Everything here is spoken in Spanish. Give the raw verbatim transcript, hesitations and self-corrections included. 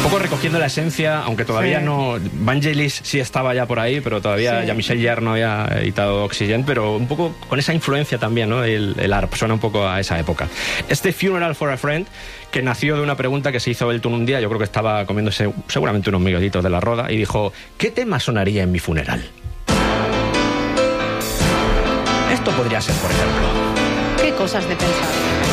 Un poco recogiendo la esencia, aunque todavía Sí. no... Vangelis sí estaba ya por ahí, pero todavía Sí. Jean-Michel Jarre no había editado Oxygen, pero un poco con esa influencia también, ¿no? El, el A R P suena un poco a esa época. Este Funeral for a Friend, que nació de una pregunta que se hizo Elton un día, yo creo que estaba comiéndose seguramente unos miguelitos de la roda, y dijo, ¿qué tema sonaría en mi funeral? Esto podría ser, por ejemplo. Qué cosas de pensar.